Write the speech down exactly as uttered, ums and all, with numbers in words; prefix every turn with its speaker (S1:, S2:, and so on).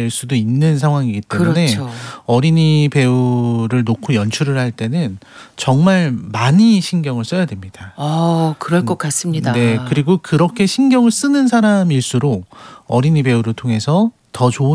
S1: 될 수도 있는 상황이기 때문에
S2: 그렇죠.
S1: 어린이 배우를 놓고 연출을 할 때는 정말 많이 신경을 써야 됩니다.
S2: 어 그럴 것 같습니다.
S1: 네. 그리고 그렇게 신경을 쓰는 사람일수록 어린이 배우를 통해서 더 좋은